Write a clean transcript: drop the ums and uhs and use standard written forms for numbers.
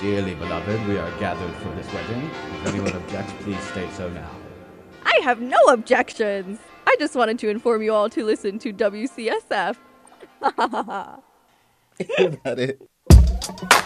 Dearly beloved, we are gathered for this wedding. If anyone objects, please state so now. I have no objections. I just wanted to inform you all to listen to WCSF. Is that it?